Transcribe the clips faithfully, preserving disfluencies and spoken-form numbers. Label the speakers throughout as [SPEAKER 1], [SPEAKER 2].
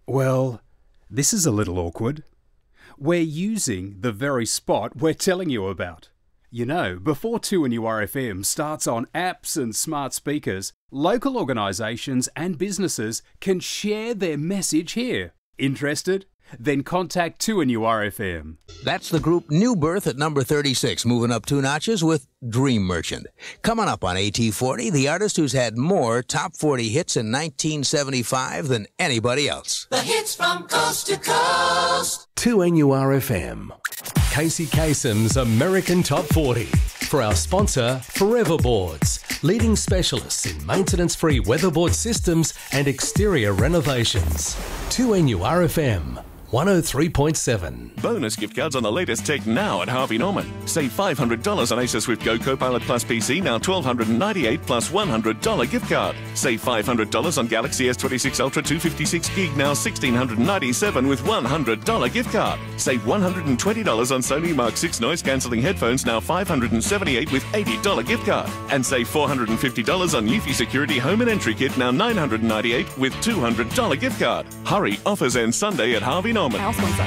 [SPEAKER 1] Well, this is a little awkward. We're using the very spot we're telling you about. You know, before two N U R F M starts on apps and smart speakers, local organisations and businesses can share their message here. Interested? Then contact two N U R F M.
[SPEAKER 2] That's the group New Birth at number thirty-six, moving up two notches with Dream Merchant. Coming up on A T forty, the artist who's had more top forty hits in nineteen seventy-five than anybody else.
[SPEAKER 3] The hits from coast to coast.
[SPEAKER 4] two N U R F M. Casey Kasem's American Top forty. For our sponsor, Forever Boards, leading specialists in maintenance-free weatherboard systems and exterior renovations. two N U R F M. one oh three point seven.
[SPEAKER 5] Bonus gift cards on the latest tech now at Harvey Norman. Save five hundred dollars on Acer Swift Go Copilot Plus P C, now one thousand two hundred ninety-eight dollars plus one hundred dollars gift card. Save five hundred dollars on Galaxy S twenty-six Ultra two fifty-six gig, now one thousand six hundred ninety-seven dollars with one hundred dollars gift card. Save one hundred twenty dollars on Sony Mark six noise-cancelling headphones, now five hundred seventy-eight dollars with eighty dollars gift card. And save four hundred fifty dollars on Eufy Security Home and Entry Kit, now nine hundred ninety-eight dollars with two hundred dollars gift card. Hurry, offers end Sunday at Harvey Norman.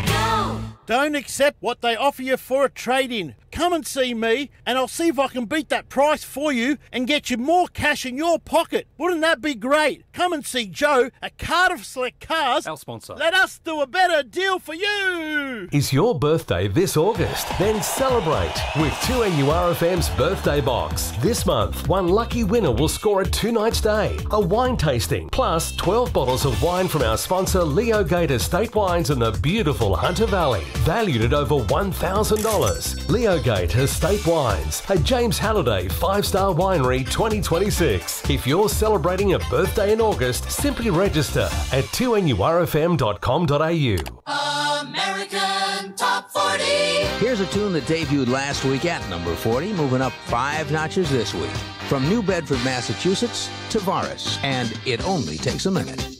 [SPEAKER 3] Go!
[SPEAKER 6] Don't accept what they offer you for a trade-in. Come and see me, and I'll see if I can beat that price for you and get you more cash in your pocket. Wouldn't that be great? Come and see Joe at Cardiff Select Cars.
[SPEAKER 1] Our sponsor.
[SPEAKER 6] Let us do a better deal for you.
[SPEAKER 4] Is your birthday this August? Then celebrate with two N U R F M's birthday box. This month, one lucky winner will score a two-night stay, a wine tasting, plus twelve bottles of wine from our sponsor Leo Gate Estate Wines in the beautiful Hunter Valley, valued at over one thousand dollars. Leo Gate Estate Wines, a James Halliday five-star winery twenty twenty-six. If you're celebrating a birthday in August, simply register at two N U R F M dot com dot A U.
[SPEAKER 3] American Top forty.
[SPEAKER 2] Here's a tune that debuted last week at number forty, moving up five notches this week. From New Bedford, Massachusetts, Tavares, and It Only Takes a Minute.